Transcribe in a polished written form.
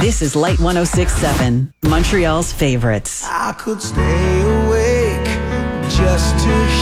This is Light 106.7, Montreal's favorites. I could stay awake just to